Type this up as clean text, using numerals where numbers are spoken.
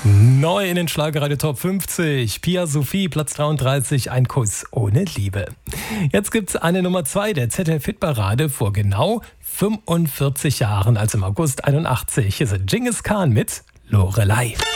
Neu in den Schlagerradio Top 50. Pia Sophie, Platz 33, ein Kuss ohne Liebe. Jetzt gibt's eine Nummer 2 der ZDF-Hitparade vor genau 45 Jahren, also im August 81. Hier sind Dschingis Khan mit Lorelei.